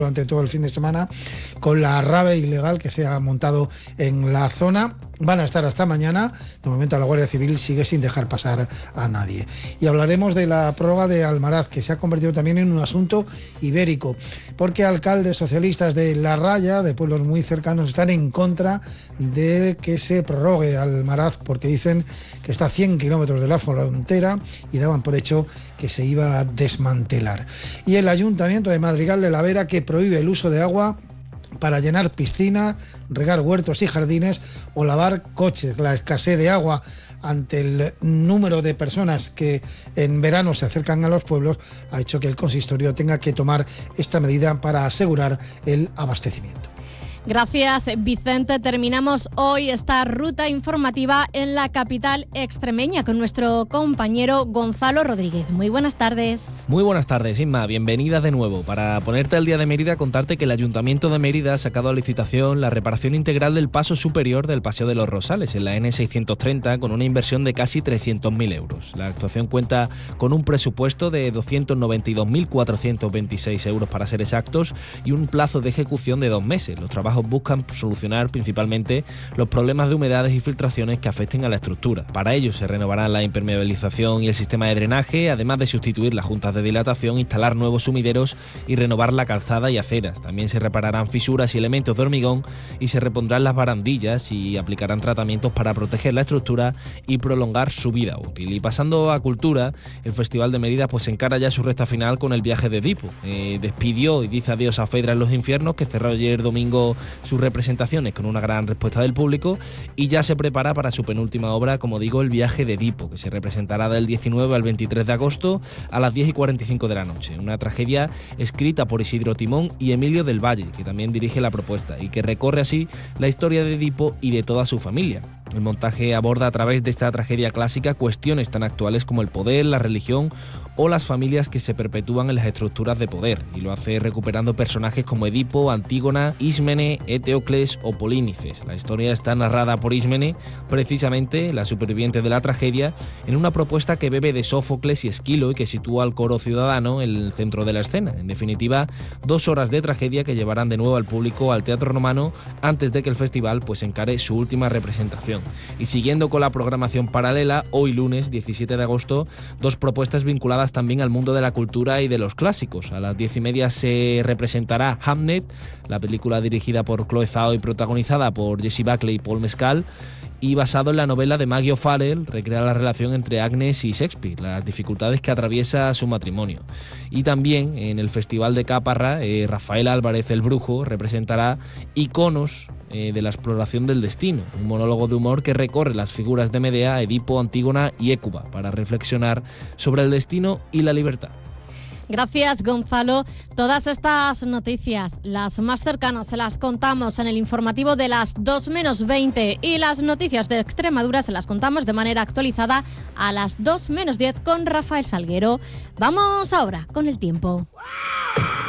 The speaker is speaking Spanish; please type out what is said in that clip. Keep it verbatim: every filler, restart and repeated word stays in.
durante todo el fin de semana con la rave ilegal que se ha montado en la zona. Van a estar hasta mañana. De momento la Guardia Civil sigue sin dejar pasar a nadie. Y hablaremos de la prórroga de Almaraz, que se ha convertido también en un asunto ibérico, porque alcaldes socialistas de La Raya, de pueblos muy cercanos, están en contra de que se prorrogue Almaraz, porque dicen que está a cien kilómetros de la frontera y daban por hecho que se iba a desmantelar. Y el Ayuntamiento de Madrigal de la Vera, que prohíbe el uso de agua para llenar piscinas, regar huertos y jardines o lavar coches. La escasez de agua ante el número de personas que en verano se acercan a los pueblos ha hecho que el consistorio tenga que tomar esta medida para asegurar el abastecimiento. Gracias, Vicente. Terminamos hoy esta ruta informativa en la capital extremeña con nuestro compañero Gonzalo Rodríguez. Muy buenas tardes. Muy buenas tardes, Inma. Bienvenida de nuevo. Para ponerte al día de Mérida, contarte que el Ayuntamiento de Mérida ha sacado a licitación la reparación integral del paso superior del Paseo de los Rosales en la ene seiscientos treinta con una inversión de casi trescientos mil euros. La actuación cuenta con un presupuesto de doscientos noventa y dos mil cuatrocientos veintiséis euros para ser exactos y un plazo de ejecución de dos meses. Los trabajos buscan solucionar principalmente los problemas de humedades y filtraciones que afecten a la estructura. Para ello se renovarán la impermeabilización y el sistema de drenaje, además de sustituir las juntas de dilatación, instalar nuevos sumideros y renovar la calzada y aceras. También se repararán fisuras y elementos de hormigón y se repondrán las barandillas y aplicarán tratamientos para proteger la estructura y prolongar su vida útil. Y pasando a cultura, el Festival de Mérida pues encara ya su recta final con el viaje de Edipo. Eh, despidió y dice adiós a Fedra en los infiernos, que cerró ayer domingo sus representaciones con una gran respuesta del público, y ya se prepara para su penúltima obra, como digo, el viaje de Edipo, que se representará del diecinueve al veintitrés de agosto a las diez y cuarenta y cinco de la noche. Una tragedia escrita por Isidro Timón y Emilio del Valle, que también dirige la propuesta y que recorre así la historia de Edipo y de toda su familia. El montaje aborda a través de esta tragedia clásica cuestiones tan actuales como el poder, la religión o las familias que se perpetúan en las estructuras de poder, y lo hace recuperando personajes como Edipo, Antígona, Ísmene, Eteocles o Polínices. La historia está narrada por Ísmene, precisamente la superviviente de la tragedia, en una propuesta que bebe de Sófocles y Esquilo y que sitúa al coro ciudadano en el centro de la escena. En definitiva, dos horas de tragedia que llevarán de nuevo al público al Teatro Romano antes de que el festival pues encare su última representación. Y siguiendo con la programación paralela, hoy lunes diecisiete de agosto, dos propuestas vinculadas también al mundo de la cultura y de los clásicos. A las diez y media se representará Hamnet, la película dirigida por Chloe Zhao y protagonizada por Jessie Buckley y Paul Mescal, y basado en la novela de Maggie O'Farrell, recrea la relación entre Agnes y Shakespeare, las dificultades que atraviesa su matrimonio. Y también en el Festival de Caparra, eh, Rafael Álvarez el Brujo representará Iconos eh, de la exploración del destino, un monólogo de humor que recorre las figuras de Medea, Edipo, Antígona y Hécuba para reflexionar sobre el destino y la libertad. Gracias, Gonzalo. Todas estas noticias, las más cercanas, se las contamos en el informativo de las dos menos veinte, y las noticias de Extremadura se las contamos de manera actualizada a las dos menos diez con Rafael Salguero. Vamos ahora con el tiempo.